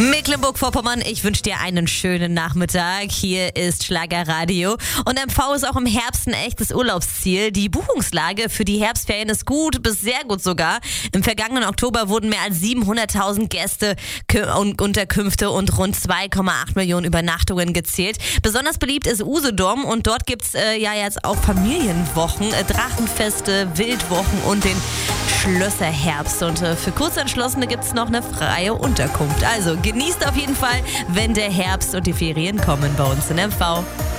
Mecklenburg-Vorpommern, ich wünsche dir einen schönen Nachmittag. Hier ist Schlagerradio und MV ist auch im Herbst ein echtes Urlaubsziel. Die Buchungslage für die Herbstferien ist gut bis sehr gut sogar. Im vergangenen Oktober wurden mehr als 700.000 Gäste und Unterkünfte und rund 2,8 Millionen Übernachtungen gezählt. Besonders beliebt ist Usedom und dort gibt's jetzt auch Familienwochen, Drachenfeste, Wildwochen und den Schlösserherbst. Und für Kurzentschlossene gibt's noch eine freie Unterkunft. Also genießt auf jeden Fall, wenn der Herbst und die Ferien kommen bei uns in MV.